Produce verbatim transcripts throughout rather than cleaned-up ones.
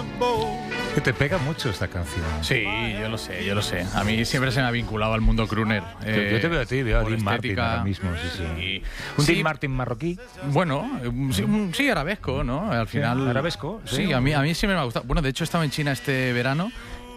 Que te pega mucho esta canción. Sí, yo lo sé, yo lo sé. A mí siempre se me ha vinculado al mundo crooner. Eh, yo te veo a ti, veo a por Dean Martin estética. ahora mismo. Sí, sí. Sí. ¿Un Sí. Dean Martin marroquí? Bueno, un- sí, un- sí, arabesco, ¿no? Al final. Sí, arabesco, sí. Sí, a mí, a mí siempre me ha gustado. Bueno, de hecho, estaba en China este verano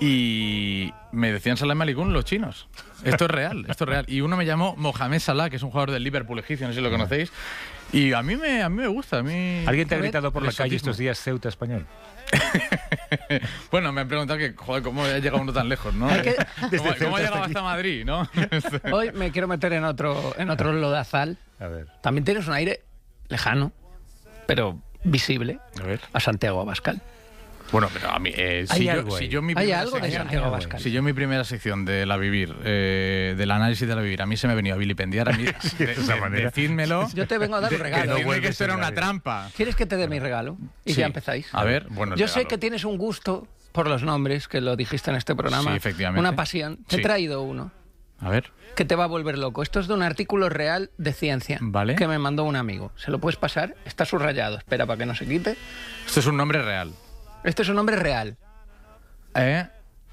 y me decían Salam Aleikum los chinos. Esto es real, esto es real. Y uno me llamó Mohamed Salah, que es un jugador del Liverpool egipcio, no sé si lo conocéis. Y a mí me, a mí me gusta. A mí... ¿Alguien te ha A ver, gritado por el la calle exotismo. estos días Ceuta español? Bueno, me han preguntado que, joder, ¿cómo ha llegado uno tan lejos, no? Hay que- ¿Cómo, Desde cómo Ceuta ha llegado hasta aquí. hasta Madrid, no? Hoy me quiero meter en otro, en otro lodazal. A ver. También tienes un aire lejano, pero visible, A ver. a Santiago Abascal. Bueno, pero a mí, eh, Hay si, yo, algo si ahí. yo en mi Hay primera algo de sección- Santiago hay algo ahí. Abascal. Si yo en mi primera sección de la vivir, eh, del análisis de la vivir, a mí se me ha venido a vilipendiar, a mí, de, de esa de- manera. decídmelo. Yo te vengo a dar un Que regalo. no decirme vuelves que esto era en la una vida. trampa. ¿Quieres que te dé mi regalo? Y Sí. ya empezáis. A ver, bueno, el Yo sé regalo. que tienes un gusto por los nombres, que lo dijiste en este programa. Sí, efectivamente. Una pasión. Te he Sí. traído uno A ver. que te va a volver loco. Esto es de un artículo real de ciencia Vale. que me mandó un amigo. ¿Se lo puedes pasar? Está subrayado. Espera para que no se quite. Esto es un nombre real. Este es un nombre real. ¿Eh?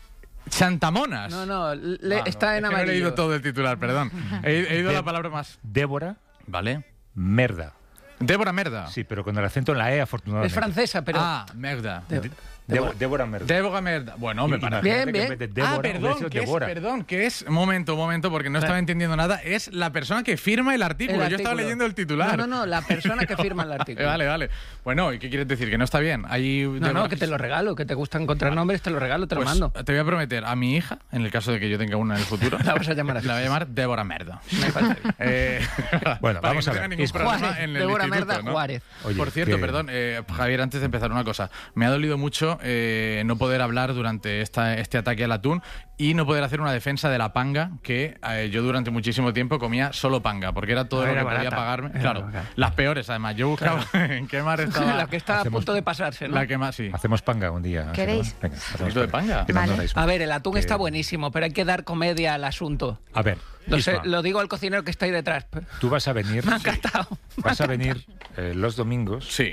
Chantamonas. No, no, le- Ah, no, está es en que no he amarillo. leído todo el titular, perdón. He, he ido a la palabra más. Débora Vale. Merda. Débora Merda. Sí, pero con el acento en la E, afortunadamente. Es francesa, pero... Ah, Merda. De- Débora, Débora Merda. Débora Merda. Bueno, me Y- parece. Bien, imagínate que bien. en vez de Débora, ah, hubiera perdón, sido que es, Débora. perdón, que es... Un momento, un momento, porque no estaba entendiendo nada. Es la persona que firma el artículo. El Yo estaba artículo. leyendo el titular. No, no, no, la persona que firma el artículo. Vale, vale. Bueno, ¿y qué quieres decir? ¿Que no está bien? Hay No, no, que te lo regalo, que te gusta encontrar nombres, te lo regalo, te lo Pues, mando. te voy a prometer a mi hija, en el caso de que yo tenga una en el futuro, La vas a llamar así. la voy a llamar Débora Merda. Me parece bien. Eh, Bueno, para vamos que a no ver. tenga ningún Es problema Juárez, en el Débora instituto, Merda ¿no? Juárez. Oye, Por cierto, que- perdón, eh, Javier, antes de empezar una cosa. Me ha dolido mucho eh, no poder hablar durante esta, este ataque al atún y no poder hacer una defensa de la panga, que eh, yo durante muchísimo tiempo comía solo panga, porque era todo Ah, lo era que podía barata. pagarme. Era Claro, barata. las peores, además. Yo buscaba en qué mar estaba. La que está a Hacemos- punto de pasarse, ¿no? La que más, sí. Hacemos panga un día. ¿Queréis? Venga, hacemos ¿Poquito de panga? Que no, Vale. no dais- A ver, el atún que- está buenísimo, pero hay que dar comedia al asunto. A ver, Lo, sé- Isma, lo digo al cocinero que está ahí detrás. tú vas a venir. Me ha encantado. Vas a venir eh, los domingos. Sí.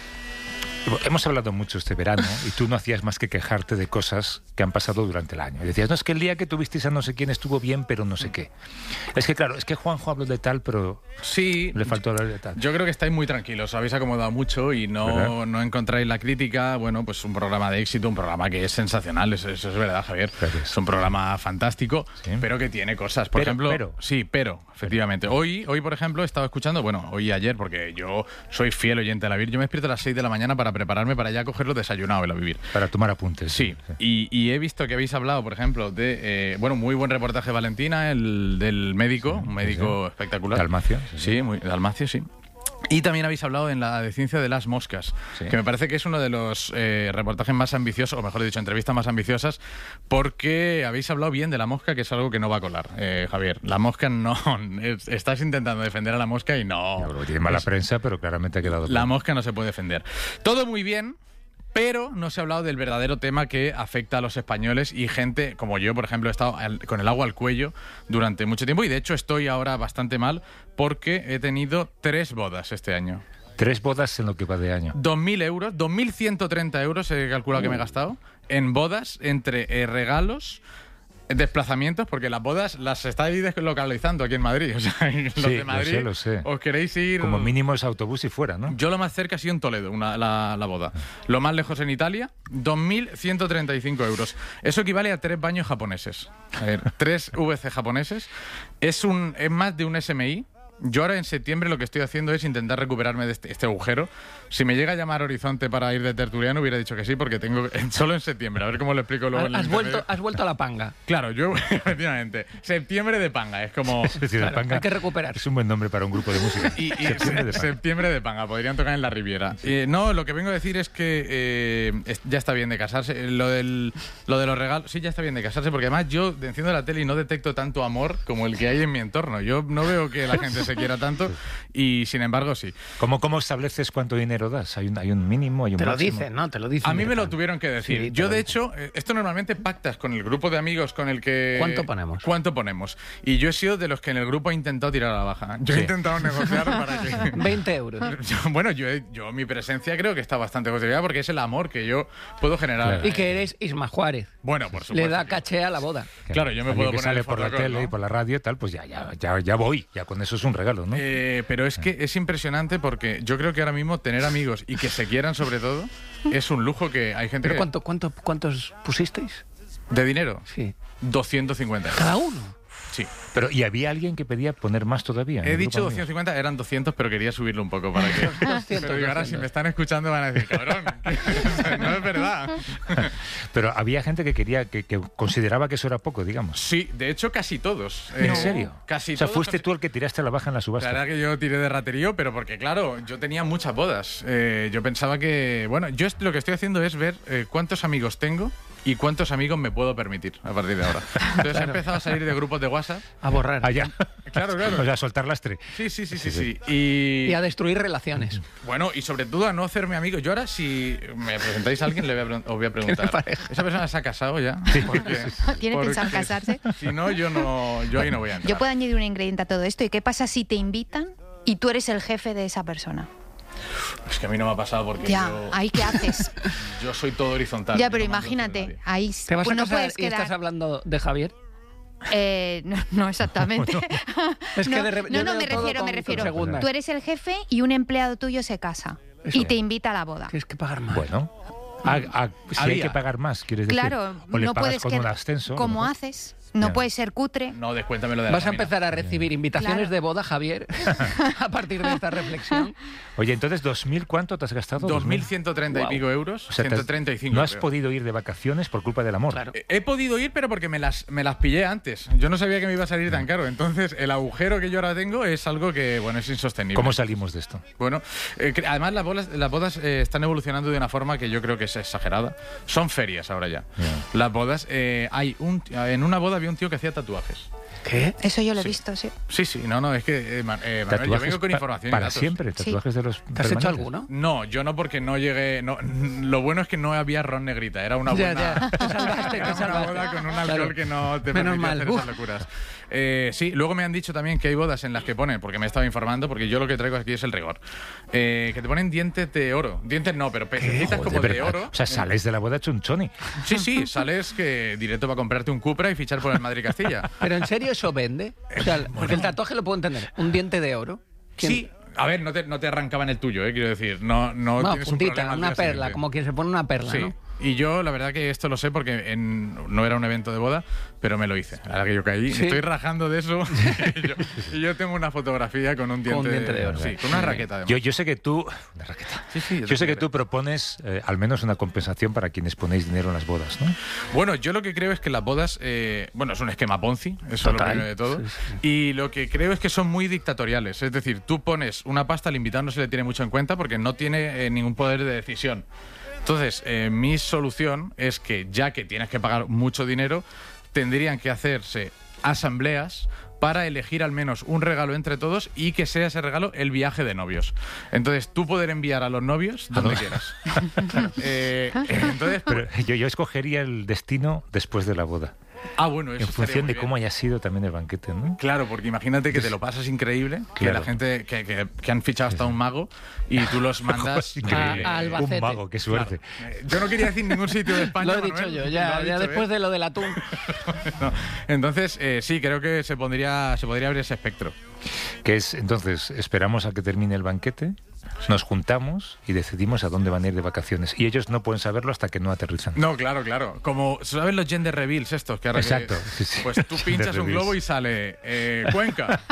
Hemos hablado mucho este verano y tú no hacías más que quejarte de cosas que han pasado durante el año. Y decías, no, es que el día que tuvisteis a no sé quién estuvo bien, pero no sé qué. Es que claro, es que Juanjo habló de tal, pero Sí. le faltó hablar de tal. Yo creo que estáis muy tranquilos, os habéis acomodado mucho y no, ¿Verdad? no encontráis la crítica. Bueno, pues un programa de éxito, un programa que es sensacional, eso, eso es verdad, Javier. Gracias. Es un programa fantástico, Sí. pero que tiene cosas. Por Pero, ejemplo, pero. sí, pero, efectivamente. Hoy, hoy, por ejemplo, he estado escuchando, bueno, hoy y ayer, porque yo soy fiel oyente de la Vivir. Yo me despierto a las seis de la mañana para prepararme para ya cogerlo desayunado en la Vivir. Para tomar apuntes. Sí, y, y he visto que habéis hablado, por ejemplo, de, eh, bueno, muy buen reportaje de Valentina, el del médico, un médico sí. espectacular. Dalmacio, sí, sí. Sí, muy, Dalmacio, sí. Y también habéis hablado en la de ciencia de las moscas, Sí. que me parece que es uno de los eh, reportajes más ambiciosos, o mejor dicho, entrevistas más ambiciosas, porque habéis hablado bien de la mosca, que es algo que no va a colar, eh, Javier. La mosca no, es- estás intentando defender a la mosca y no. Ya, porque tiene mala Es- prensa, pero claramente ha quedado la claro. mosca no se puede defender. Todo muy bien, pero no se ha hablado del verdadero tema que afecta a los españoles y gente como yo, por ejemplo, he estado al- con el agua al cuello durante mucho tiempo y de hecho estoy ahora bastante mal porque he tenido tres bodas este año. Tres bodas en lo que va de año. dos mil euros, dos mil ciento treinta euros he calculado que me he gastado en bodas entre eh, regalos, desplazamientos, porque las bodas las estáis deslocalizando aquí en Madrid. O sea, los Sí, de lo Madrid sé, lo sé. os queréis ir... Como mínimo es autobús y fuera, ¿no? Yo lo más cerca ha sido en Toledo, una, la, la boda. Lo más lejos en Italia, dos mil ciento treinta y cinco euros. Eso equivale a tres baños japoneses. A ver, tres V C japoneses. Es, un, es más de un S M I. Yo ahora en septiembre lo que estoy haciendo es intentar recuperarme de este, este agujero. Si me llega a llamar Horizonte para ir de tertuliano, hubiera dicho que sí, porque tengo solo en septiembre. A ver cómo lo explico luego en el Has vuelto, intermedio. has vuelto a la panga. Claro, yo, efectivamente. Septiembre de panga, es como... Es decir, Claro, la panga hay que recuperar. es un buen nombre para un grupo de música. Y, y Septiembre de se- panga. septiembre de panga, podrían tocar en la Riviera. Eh, no, lo que vengo a decir es que eh, es- ya está bien de casarse. Eh, Lo, del, lo de los regalos, sí, ya está bien de casarse, porque además yo enciendo la tele y no detecto tanto amor como el que hay en mi entorno. Yo no veo que la gente se se quiera tanto, y sin embargo sí. ¿Cómo, cómo estableces cuánto dinero das? ¿Hay un, hay un mínimo, hay un Te lo máximo? dicen, ¿no? Te lo dicen. A mí me lo directamente. tuvieron que decir. Sí, te Yo, lo de dicen. hecho, eh, esto normalmente pactas con el grupo de amigos con el que... ¿Cuánto ponemos? ¿Cuánto ponemos? Y yo he sido de los que en el grupo he intentado tirar a la baja. Yo he Sí. intentado negociar para que... veinte euros. Yo- bueno, yo, he- yo mi presencia creo que está bastante justificada porque es el amor que yo puedo generar. Claro. Y que eres Isma Juárez. Bueno, por supuesto. Le da que- caché a la boda. Claro, yo me Alguien puedo que poner sale el por la fotocall, tele ¿no? y por la radio y tal, pues ya, ya, ya, ya voy. Ya con eso es un regalo, ¿no? Eh, pero es que es impresionante porque yo creo que ahora mismo tener amigos y que se quieran sobre todo es un lujo que hay gente ¿Pero que... cuánto, cuánto, cuántos pusisteis? ¿De dinero? Sí. doscientos cincuenta euros. ¿Cada uno? Sí. Pero, ¿y había alguien que pedía poner más todavía? en He el dicho grupo de doscientos cincuenta, eran doscientos, pero quería subirlo un poco para que... doscientos, pero digo, ahora doscientos. si me están escuchando van a decir, cabrón, no es verdad. amigos? Pero había gente que quería, que, que consideraba que eso era poco, digamos. Sí, de hecho casi todos. ¿En Eh, serio? Casi O sea, todos. fuiste casi- tú el que tiraste a la baja en la La subasta. verdad que yo tiré de raterío, pero porque, claro, yo tenía muchas bodas. Eh, yo pensaba que... Bueno, yo est- lo que estoy haciendo es ver eh, cuántos amigos tengo y cuántos amigos me puedo permitir a partir de ahora. Entonces he empezado a salir de grupos de WhatsApp. A borrar. Allá. Claro, claro. O sea, soltar lastre. Sí, sí, sí, sí, Sí, sí. Y... Y a destruir relaciones. Bueno, y sobre todo a no hacerme amigo. Yo ahora, si me presentáis a alguien, le voy a, pre- os voy a preguntar. pareja? ¿Esa persona se ha casado ya? Porque, ¿Tiene porque pensado casarse? Si no, yo no, yo ahí no voy a entrar. Yo puedo añadir un ingrediente a todo esto. ¿Y qué pasa si te invitan y tú eres el jefe de esa persona? Es que a mí no me ha pasado porque Ya, yo, ¿ahí qué haces? yo soy todo horizontal. Ya, yo pero no mando sobre imagínate, nadie. ahí ¿Te vas pues a no casar puedes y estás quedar... hablando de Javier? Eh, no, no exactamente. Es que no, de re- no, yo no, veo me todo refiero, con- me con refiero. segundas. Tú eres el jefe y un empleado tuyo se casa Eso. y te invita a la boda. Tienes que pagar más. Bueno. A- a- si hay Había. que pagar más, quieres decir. Claro, O le no pagas puedes con quedar un ascenso. a lo como mejor. haces. No Ya. puedes ser cutre. No, descuéntamelo de la Vas a nómina. empezar a recibir invitaciones Claro. de boda, Javier, a partir de esta reflexión. Oye, entonces, ¿dos mil cuánto te has gastado? dos mil ciento treinta y Guau. pico euros. O sea, te has- ciento treinta y cinco. no has creo. podido ir de vacaciones por culpa del amor. Claro. Eh, He podido ir, pero porque me las, me las pillé antes. Yo no sabía que me iba a salir tan caro. Entonces, el agujero que yo ahora tengo es algo que, bueno, es insostenible. ¿Cómo salimos de esto? Bueno, eh, cre- además las bodas, las bodas eh, están evolucionando de una forma que yo creo que es exagerada. Son ferias ahora ya. Ya. Las bodas, eh, hay un, en una boda había un tío que hacía tatuajes. ¿Qué? Eso yo lo he Sí. visto, sí. Sí, sí, no, no, es que eh, Ma- eh, Manuel, yo Tatuajes vengo con pa- información y para datos. siempre, Sí. tatuajes de los ¿Te has hecho permanentes. alguno? No, yo no, porque no llegué. No, lo bueno es que no había ron negrita, era una Ya, buena. ya, te salvaste, te era una salvaste. boda con un alcohol Claro. que no te Menos permitía mal. hacer Uf. esas locuras. Eh, sí, luego me han dicho también que hay bodas en las que ponen, porque me estaba informando, porque yo lo que traigo aquí es el rigor, eh, que te ponen dientes de oro. Dientes no, pero pececitas Joder, como de ¿verdad? oro. O sea, sales de la boda chunchoni. Sí, sí, sales que directo para comprarte un Cupra y fichar por el Madrid Castilla. ¿Pero en serio eso vende? O sea, porque el tatuaje lo puedo entender. Un diente de oro. ¿Quién- Sí. A ver, no te, no te arrancaban el tuyo, eh, quiero decir. No, no, No, tienes un puntita, problema al una día perla, siguiente. como quien se pone una perla, Sí. ¿no? Y yo, la verdad que esto lo sé porque en- no era un evento de boda, pero me lo hice. Ahora que yo caí, Sí. estoy rajando de eso. y, yo, y yo tengo una fotografía con un diente, Con un diente de oro. Sí, con una raqueta además. Yo, yo sé que tú. Una raqueta. Sí, sí, Yo sé que te tú propones eh, al menos una compensación para quienes ponéis dinero en las bodas, ¿no? Bueno, yo lo que creo es que las bodas, eh, bueno, es un esquema Ponzi, eso es lo Total. primero de todo. Sí, Y lo que creo es que son muy dictatoriales. Es decir, tú pones una pasta, al invitado no se le tiene mucho en cuenta porque no tiene eh, ningún poder de decisión. Entonces, eh, mi solución es que ya que tienes que pagar mucho dinero, tendrían que hacerse asambleas para elegir al menos un regalo entre todos y que sea ese regalo el viaje de novios. Entonces, tú poder enviar a los novios donde quieras. Eh, entonces, Pero yo, yo escogería el destino después de la boda. ah, bueno, eso En estaría función muy de cómo bien. haya sido también el banquete, ¿no? Claro, porque imagínate que te lo pasas increíble, que Claro. la gente que, que- que han fichado hasta un mago y tú los mandas Increíble. a Albacete. Un mago, qué suerte. Eh, Yo no quería decir ningún sitio de España. Lo he Manuel, dicho yo, lo ya, ha ya dicho después él. de lo del atún. No. Entonces, eh, sí, creo que se pondría, se podría abrir ese espectro. Que es, entonces, esperamos a que termine el banquete, nos juntamos y decidimos a dónde van a ir de vacaciones. Y ellos no pueden saberlo hasta que no aterrizan. No, claro, claro. Como, ¿sabes los gender reveals estos? Que ahora que- Exacto, sí, sí. Pues tú Gender pinchas un reveals. globo y sale eh, Cuenca.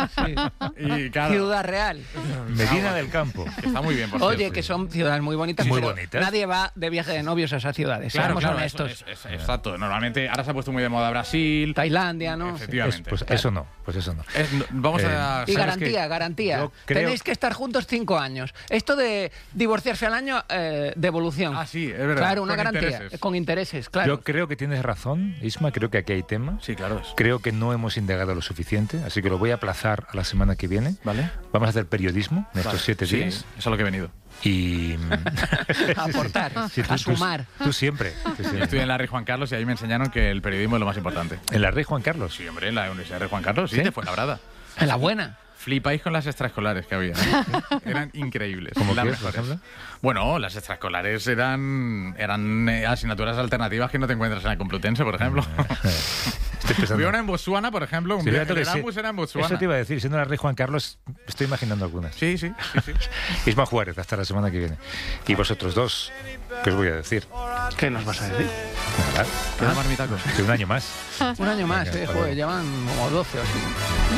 Y claro, Ciudad Real. Medina del Campo. está muy bien, por Oye, cierto. que son ciudades muy bonitas, Muy pero bonitas. nadie va de viaje de novios a esas ciudades, Claro, seamos claro, honestos. eso es- es- exacto. Normalmente ahora se ha puesto muy de moda Brasil. Tailandia, ¿no? Pues, Efectivamente. pues eso no, pues eso no. Es- no, vamos Eh, a... Y ¿sabes garantía, qué? garantía. Yo creo- Tenéis que estar juntos cinco años. Esta Esto de divorciarse al año, eh, devolución. Ah, sí, es verdad. Claro, una Con garantía. intereses. Con intereses, claro. Yo creo que tienes razón, Isma, creo que aquí hay tema. Sí, claro. Creo que no hemos indagado lo suficiente, así que lo voy a aplazar a la semana que viene. ¿Vale? Vamos a hacer periodismo en estos Vale. siete Sí, días. eso es a lo que he venido. Y... A aportar, Sí, tú- a tú- sumar. Tú siempre. tú siempre. Estudié en la Rey Juan Carlos y ahí me enseñaron que el periodismo es lo más importante. ¿En la Rey Juan Carlos? Sí, hombre, en la Universidad Rey Juan Carlos, sí, ¿Sí? de Fuenlabrada. En la buena. Flipáis con las extraescolares que había. ¿eh? Eran increíbles. ¿Cómo las qué, por mejores. ejemplo? Bueno, las extraescolares eran, eran eh, asignaturas alternativas que no te encuentras en la Complutense, por ejemplo. Estoy pensando. Había una en Botswana, por ejemplo. Un Sí, viaje fíjate de que sí. Erasmus era en Botswana. Eso te iba a decir, siendo la Rey Juan Carlos, estoy imaginando algunas. Sí, sí, sí, sí. Isma Juárez, hasta la semana que viene. Y vosotros dos, ¿qué os voy a decir? ¿Qué nos vas a decir? Nada, Queda marmitacos. que un año más. Un año más, Venga, eh, hasta joder, luego. llevan como doce o así.